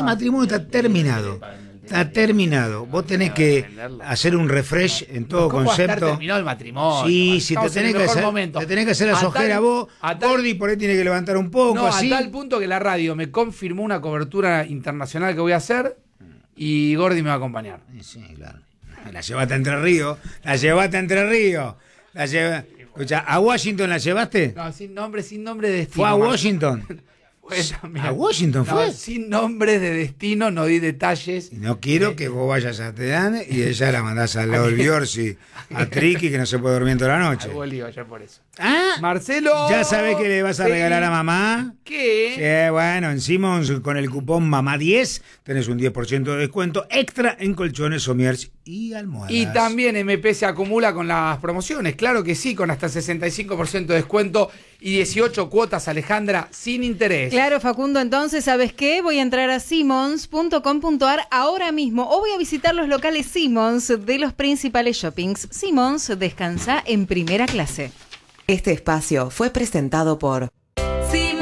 matrimonio está terminado. Está terminado. Vos tenés que hacer un refresh en todo ¿Cómo va a estar concepto. terminado el matrimonio? Sí, sí, te Estamos en tenés, el que mejor hacer, momento. te tenés que hacer las A ojeras tal- vos. a tal- Gordi por ahí tiene que levantar un poco, No, así. a tal punto que la radio me confirmó una cobertura internacional que voy a hacer y Gordi me va a acompañar. Sí, claro. La llevaste a Entre Ríos. La llevaste a Entre Ríos. Escucha, ¿a Washington la llevaste? No, sin nombre de destino. ¿Fue a Marcelo. Washington? Fue también. ¿A Washington No, fue? sin nombres de destino, no di detalles. Y no quiero que vos vayas a Teherán y ella la mandás al lado del Biorsi, a Triqui, que no se puede dormir en toda la noche. Algo lío ya por eso. Ah, Marcelo. ¿ya sabés que le vas a Sí. regalar a mamá? ¿Qué? Sí, bueno, en Simmons con el cupón MAMA10 tenés un 10% de descuento extra en colchones, sommiers y almohadas. Y también MP se acumula con las promociones, claro que sí, con hasta 65% de descuento y 18 cuotas, Alejandra, sin interés. Claro, Facundo, entonces, ¿sabes qué? Voy a entrar a simmons.com.ar ahora mismo o voy a visitar los locales Simmons de los principales shoppings. Simmons, descansa en primera clase. Este espacio fue presentado por